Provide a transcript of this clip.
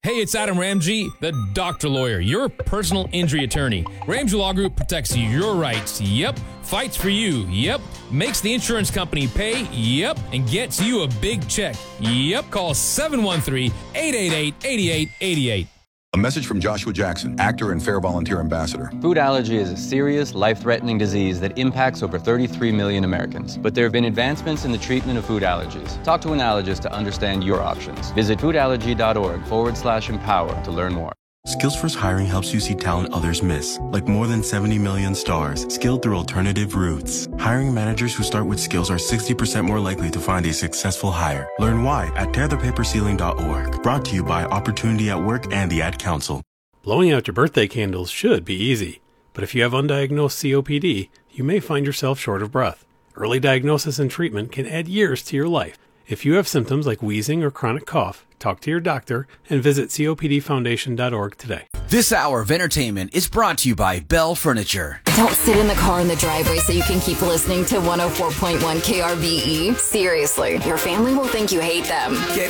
Hey, it's Adam Ramsey, the doctor lawyer, your personal injury attorney. Ramsey Law Group protects your rights, yep, fights for you, yep, makes the insurance company pay, yep, and gets you a big check, yep. Call 713-888-8888. A message from Joshua Jackson, actor and Fair Volunteer Ambassador. Food allergy is a serious, life-threatening disease that impacts over 33 million Americans. But there have been advancements in the treatment of food allergies. Talk to an allergist to understand your options. Visit foodallergy.org/empower to learn more. Skills First Hiring helps you see talent others miss, like more than 70 million stars, skilled through alternative routes. Hiring managers who start with skills are 60% more likely to find a successful hire. Learn why at tearthepaperceiling.org. Brought to you by Opportunity at Work and the Ad Council. Blowing out your birthday candles should be easy, but if you have undiagnosed COPD, you may find yourself short of breath. Early diagnosis and treatment can add years to your life. If you have symptoms like wheezing or chronic cough, talk to your doctor and visit copdfoundation.org today. This hour of entertainment is brought to you by Bell Furniture. Don't sit in the car in the driveway so you can keep listening to 104.1 KRBE. Seriously, your family will think you hate them.